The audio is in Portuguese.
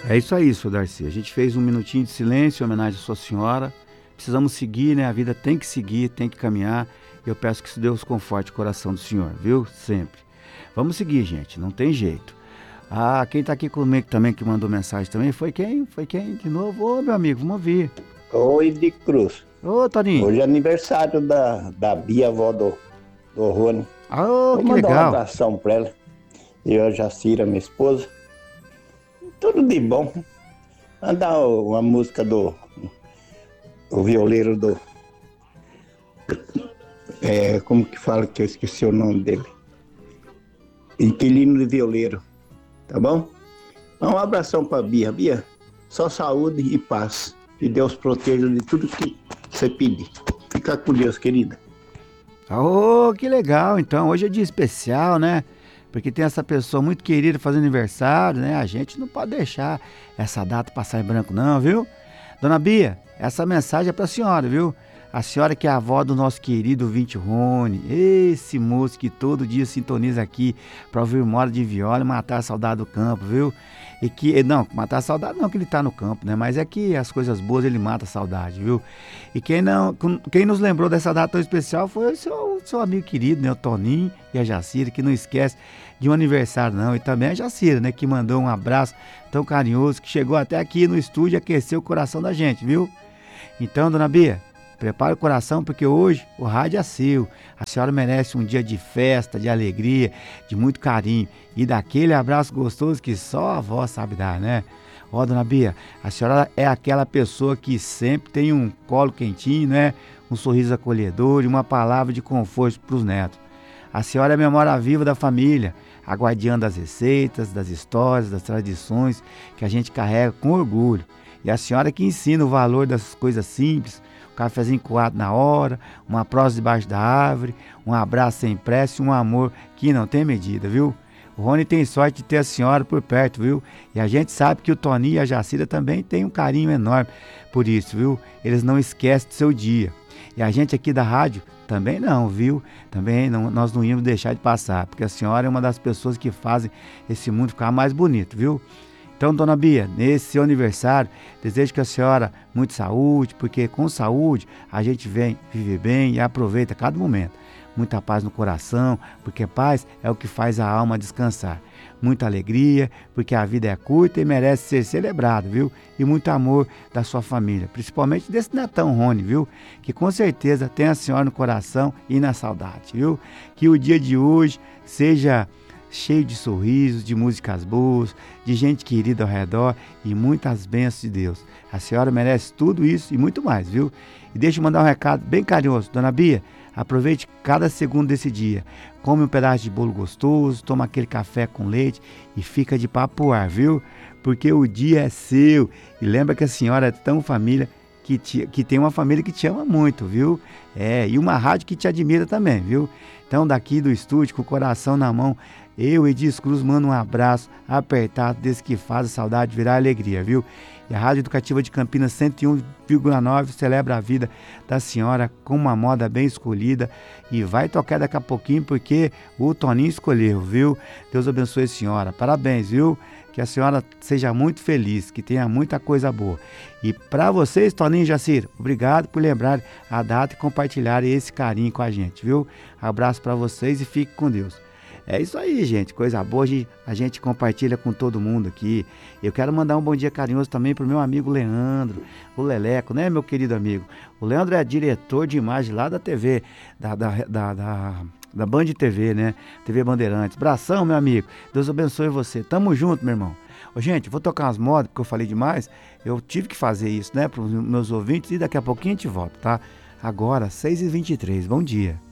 É isso aí, senhor Darcy. A gente fez um minutinho de silêncio em homenagem à sua senhora. Precisamos seguir, né? A vida tem que seguir, tem que caminhar. Eu peço que Deus conforte o coração do senhor, viu? Sempre. Vamos seguir, gente. Não tem jeito. Ah, quem tá aqui comigo também, que mandou mensagem também, foi quem? Foi quem? De novo? Ô, meu amigo, vamos ouvir. Oi, de Cruz. Ô, Toninho. Hoje é aniversário da Bia, avó do Rony. Ô, Vou que mandar um legal. abração pra ela. E a Jacira, minha esposa. Tudo de bom. Mandar uma música do o violeiro do. Como que fala que eu esqueci o nome dele? Inquilino de Violeiro. Tá bom? Um abração pra Bia. Bia, só saúde e paz. Que Deus proteja de tudo que você pedir. Fica com Deus, querida. Ô, que legal. Então, hoje é dia especial, né? Porque tem essa pessoa muito querida fazendo aniversário, né? A gente não pode deixar essa data passar em branco, não, viu? Dona Bia, essa mensagem é pra senhora, viu? A senhora que é a avó do nosso querido Vinte Rony, esse moço que todo dia sintoniza aqui pra ouvir moda de viola e matar a saudade do campo, viu? E que, não, matar a saudade não que ele tá no campo, né? Mas é que as coisas boas ele mata a saudade, viu? E quem nos lembrou dessa data tão especial foi o seu amigo querido, né? O Toninho e a Jacira, que não esquece de um aniversário não. E também a Jacira, né? Que mandou um abraço tão carinhoso, que chegou até aqui no estúdio e aqueceu o coração da gente, viu? Então, dona Bia, prepare o coração porque hoje o rádio é seu. A senhora merece um dia de festa, de alegria, de muito carinho e daquele abraço gostoso que só a avó sabe dar, né? Ó, dona Bia, a senhora é aquela pessoa que sempre tem um colo quentinho, né? Um sorriso acolhedor e uma palavra de conforto para os netos. A senhora é a memória viva da família, a guardiã das receitas, das histórias, das tradições que a gente carrega com orgulho. E a senhora que ensina o valor das coisas simples, cafezinho coado na hora, uma prosa debaixo da árvore, um abraço sem pressa e um amor que não tem medida, viu? O Rony tem sorte de ter a senhora por perto, viu? E a gente sabe que o Toninho e a Jacira também têm um carinho enorme por isso, viu? Eles não esquecem do seu dia. E a gente aqui da rádio também não, viu? Também não, nós não íamos deixar de passar, porque a senhora é uma das pessoas que fazem esse mundo ficar mais bonito, viu? Então, dona Bia, nesse seu aniversário, desejo que a senhora muita saúde, porque com saúde a gente vem viver bem e aproveita cada momento. Muita paz no coração, porque paz é o que faz a alma descansar. Muita alegria, porque a vida é curta e merece ser celebrada, viu? E muito amor da sua família, principalmente desse netão Rony, viu? Que com certeza tem a senhora no coração e na saudade, viu? Que o dia de hoje seja cheio de sorrisos, de músicas boas, de gente querida ao redor e muitas bênçãos de Deus. A senhora merece tudo isso e muito mais, viu? E deixa eu mandar um recado bem carinhoso. Dona Bia, aproveite cada segundo desse dia. Come um pedaço de bolo gostoso, toma aquele café com leite e fica de papo pro ar, viu? Porque o dia é seu. E lembra que a senhora é tão família que tem uma família que te ama muito, viu? E uma rádio que te admira também, viu? Então, daqui do estúdio, com o coração na mão, eu, Edis Cruz, mando um abraço apertado desse que faz a saudade virar alegria, viu? E a Rádio Educativa de Campinas 101,9 celebra a vida da senhora com uma moda bem escolhida e vai tocar daqui a pouquinho porque o Toninho escolheu, viu? Deus abençoe a senhora. Parabéns, viu? Que a senhora seja muito feliz, que tenha muita coisa boa. E para vocês, Toninho e Jacir, obrigado por lembrar a data e compartilhar esse carinho com a gente, viu? Abraço para vocês e fique com Deus. É isso aí, gente, coisa boa, a gente compartilha com todo mundo aqui. Eu quero mandar um bom dia carinhoso também pro meu amigo Leandro, o Leleco, né, meu querido amigo? O Leandro é diretor de imagem lá da TV, da Band TV, né, TV Bandeirantes. Abração, meu amigo, Deus abençoe você, tamo junto, meu irmão. Ô, gente, vou tocar umas modas, porque eu falei demais, eu tive que fazer isso, né, pros meus ouvintes, e daqui a pouquinho a gente volta, tá? Agora, 6h23, bom dia.